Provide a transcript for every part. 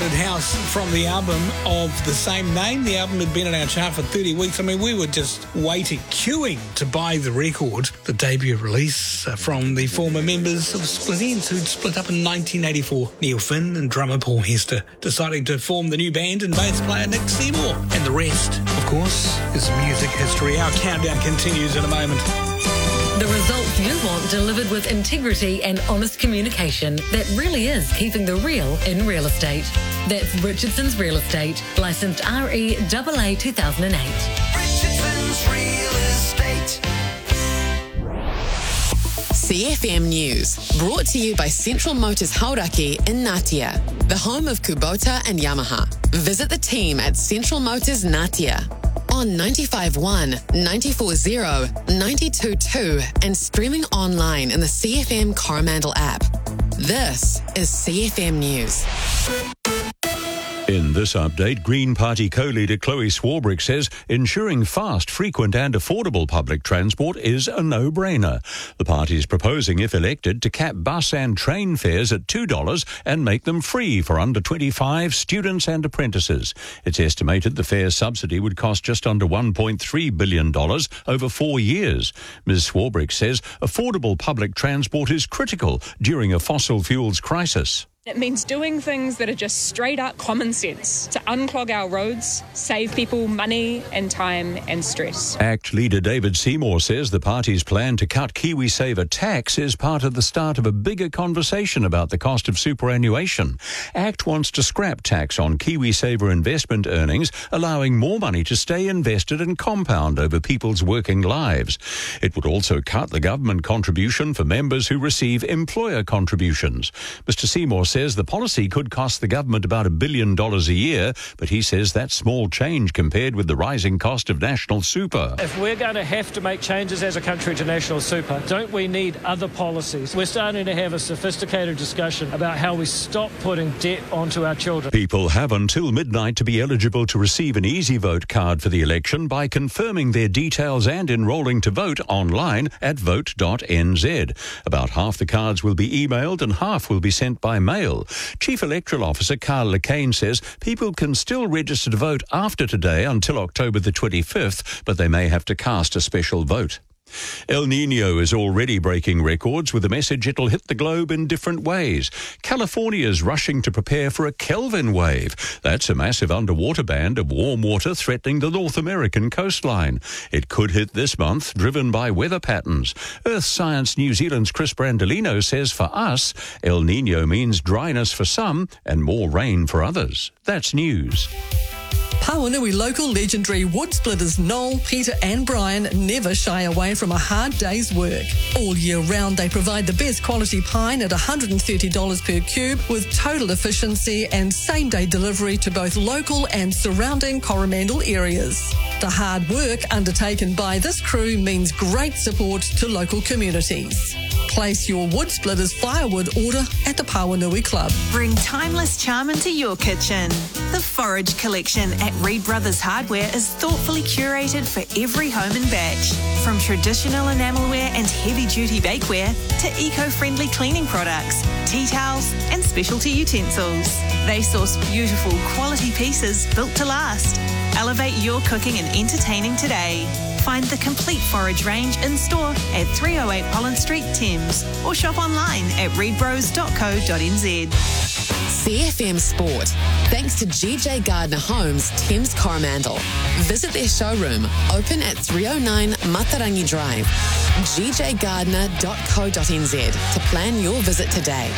Crowded House from the album of the same name. The album had been in our chart for 30 weeks. I mean, we were just waiting, queuing to buy the record, the debut release from the former members of Split Enz, who'd split up in 1984. Neil Finn and drummer Paul Hester deciding to form the new band, and bass player Nick Seymour. And the rest, of course, is music history. Our countdown continues in a moment. The results you want delivered with integrity and honest communication that really is keeping the real in real estate. That's Richardson's Real Estate, licensed REAA 2008. Richardson's Real Estate. CFM News, brought to you by Central Motors Hauraki in Ngatea, the home of Kubota and Yamaha. Visit the team at Central Motors Ngatea on 95.1, 94.0, 92.2 and streaming online in the CFM Coromandel app. This is CFM News. In this update, Green Party co-leader Chloe Swarbrick says ensuring fast, frequent and affordable public transport is a no-brainer. The party is proposing, if elected, to cap bus and train fares at $2 and make them free for under 25 students and apprentices. It's estimated the fare subsidy would cost just under $1.3 billion over 4 years. Ms. Swarbrick says affordable public transport is critical during a fossil fuels crisis. It means doing things that are just straight up common sense to unclog our roads, save people money and time and stress. ACT leader David Seymour says the party's plan to cut KiwiSaver tax is part of the start of a bigger conversation about the cost of superannuation. ACT wants to scrap tax on KiwiSaver investment earnings, allowing more money to stay invested and compound over people's working lives. It would also cut the government contribution for members who receive employer contributions. Mr. Seymour says the policy could cost the government about $1 billion a year, but he says that's small change compared with the rising cost of national super. If we're going to have to make changes as a country to national super, don't we need other policies? We're starting to have a sophisticated discussion about how we stop putting debt onto our children. People have until midnight to be eligible to receive an Easy Vote card for the election by confirming their details and enrolling to vote online at vote.nz. About half the cards will be emailed and half will be sent by mail. Chief Electoral Officer Carl Lecane says people can still register to vote after today until October the 25th, but they may have to cast a special vote. El Niño is already breaking records with a message it'll hit the globe in different ways. California's rushing to prepare for a Kelvin wave. That's a massive underwater band of warm water threatening the North American coastline. It could hit this month, driven by weather patterns. Earth Science New Zealand's Chris Brandolino says for us, El Niño means dryness for some and more rain for others. That's news. Pawanui local legendary wood splitters Noel, Peter and Brian never shy away from a hard day's work. All year round they provide the best quality pine at $130 per cube with total efficiency and same-day delivery to both local and surrounding Coromandel areas. The hard work undertaken by this crew means great support to local communities. Place your wood splitters firewood order at the Pawanui Club. Bring timeless charm into your kitchen. The Forage Collection at Reed Brothers Hardware is thoughtfully curated for every home and batch. From traditional enamelware and heavy-duty bakeware to eco-friendly cleaning products, tea towels and specialty utensils. They source beautiful quality pieces built to last. Elevate your cooking and entertaining today. Find the complete forage range in store at 308 Pollen Street, Thames, or shop online at reedbros.co.nz. CFM Sport, thanks to GJ Gardner Homes, Thames Coromandel. Visit their showroom, open at 309 Matarangi Drive, gjgardner.co.nz to plan your visit today.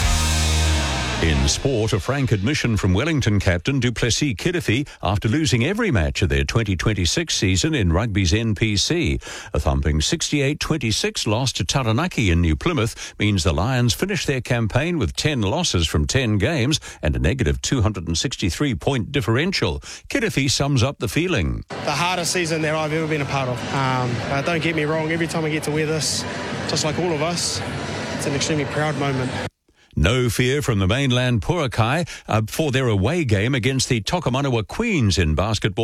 In sport, a frank admission from Wellington captain du Plessis-Kirifi after losing every match of their 2026 season in rugby's NPC. A thumping 68-26 loss to Taranaki in New Plymouth means the Lions finish their campaign with 10 losses from 10 games and a negative 263-point differential. Kirifi sums up the feeling. The hardest season that I've ever been a part of. But don't get me wrong, every time I get to wear this, just like all of us, it's an extremely proud moment. No fear from the mainland Purakai for their away game against the Tokomanawa Queens in basketball.